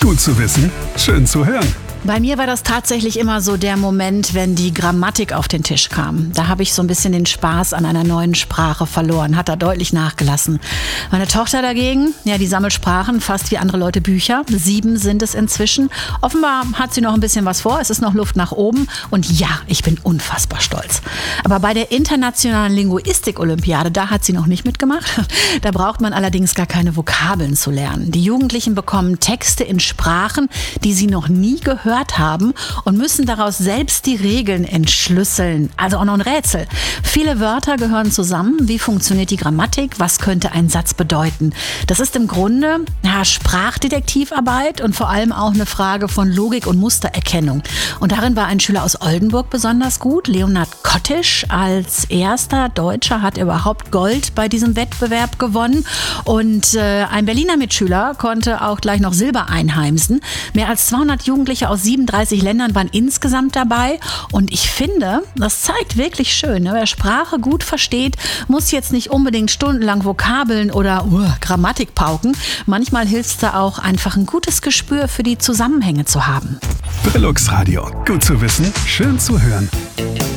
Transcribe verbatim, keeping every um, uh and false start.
Gut zu wissen, schön zu hören. Bei mir war das tatsächlich immer so der Moment, wenn die Grammatik auf den Tisch kam. Da habe ich so ein bisschen den Spaß an einer neuen Sprache verloren, hat da deutlich nachgelassen. Meine Tochter dagegen, ja, die sammelt Sprachen fast wie andere Leute Bücher. Sieben sind es inzwischen. Offenbar hat sie noch ein bisschen was vor, es ist noch Luft nach oben. Und ja, ich bin unfassbar stolz. Aber bei der internationalen Linguistik-Olympiade, da hat sie noch nicht mitgemacht. Da braucht man allerdings gar keine Vokabeln zu lernen. Die Jugendlichen bekommen Texte in Sprachen, die sie noch nie gehört haben und müssen daraus selbst die Regeln entschlüsseln. Also auch noch ein Rätsel. Viele Wörter gehören zusammen. Wie funktioniert die Grammatik? Was könnte ein Satz bedeuten? Das ist im Grunde ja, Sprachdetektivarbeit und vor allem auch eine Frage von Logik und Mustererkennung. Und darin war ein Schüler aus Oldenburg besonders gut. Leonhard Kottisch als erster Deutscher hat überhaupt Gold bei diesem Wettbewerb gewonnen. Und äh, ein Berliner Mitschüler konnte auch gleich noch Silber einheimsen. Mehr als zweihundert Jugendliche aus siebenunddreißig Ländern waren insgesamt dabei. Und ich finde, das zeigt wirklich schön, ne? Wer Sprache gut versteht, muss jetzt nicht unbedingt stundenlang Vokabeln oder uh, Grammatik pauken. Manchmal hilft es da auch, einfach ein gutes Gespür für die Zusammenhänge zu haben. Brillux Radio. Gut zu wissen, schön zu hören.